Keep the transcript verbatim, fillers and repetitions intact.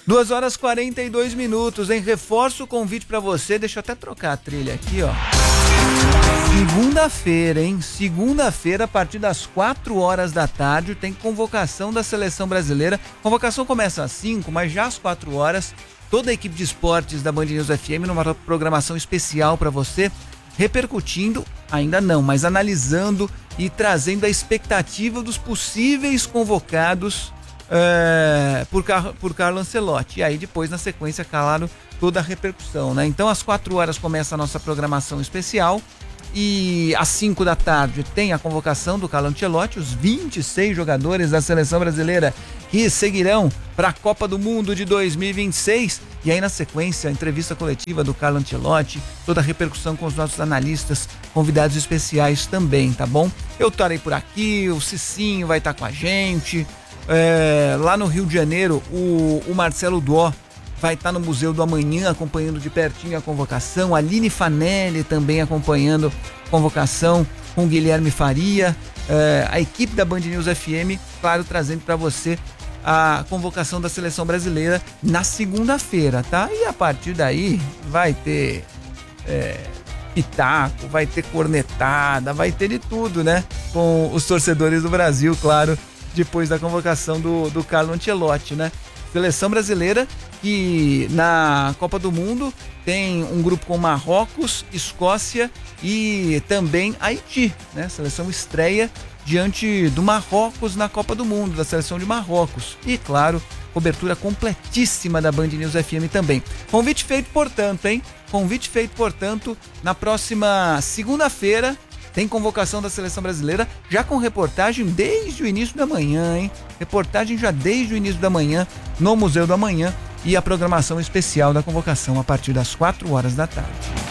duas horas e quarenta e dois minutos, hein? Reforço o convite pra você, deixa eu até trocar a trilha aqui, ó. Segunda-feira, hein? Segunda-feira, a partir das quatro horas da tarde, tem convocação da Seleção Brasileira. Convocação começa às cinco, mas já às quatro horas, toda a equipe de esportes da Band News F M numa programação especial pra você, repercutindo, ainda não, mas analisando e trazendo a expectativa dos possíveis convocados é, por, Car- por Carlo Ancelotti. E aí depois, na sequência, claro, toda a repercussão, né? Então, às quatro horas começa a nossa programação especial e às cinco da tarde tem a convocação do Carlo Ancelotti, os vinte e seis jogadores da Seleção Brasileira que seguirão para a Copa do Mundo de dois mil e vinte e seis. E aí, na sequência, a entrevista coletiva do Carlo Ancelotti, toda a repercussão com os nossos analistas, convidados especiais também, tá bom? Eu estarei por aqui, o Cicinho vai estar com a gente, é, lá no Rio de Janeiro, o, o Marcelo Dó vai estar no Museu do Amanhã acompanhando de pertinho a convocação, a Aline Fanelli também acompanhando a convocação com o Guilherme Faria, é, a equipe da Band News F M, claro, trazendo para você a convocação da Seleção Brasileira na segunda-feira, tá? E a partir daí vai ter é, pitaco, vai ter cornetada, vai ter de tudo, né? Com os torcedores do Brasil, claro, depois da convocação do, do Carlo Ancelotti, né? Seleção Brasileira que na Copa do Mundo tem um grupo com Marrocos, Escócia e também Haiti, né? Seleção estreia diante do Marrocos na Copa do Mundo, da seleção de Marrocos. E, claro, cobertura completíssima da Band News F M também. Convite feito, portanto, hein? Convite feito, portanto, na próxima segunda-feira tem convocação da Seleção Brasileira, já com reportagem desde o início da manhã, hein? Reportagem já desde o início da manhã no Museu do Amanhã e a programação especial da convocação a partir das quatro horas da tarde.